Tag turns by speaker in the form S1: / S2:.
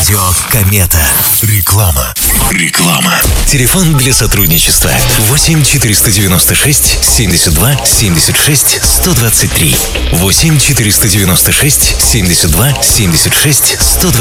S1: Радио Комета. Реклама. Телефон для сотрудничества 8 496 72 76 123. 8 496 72 76 123.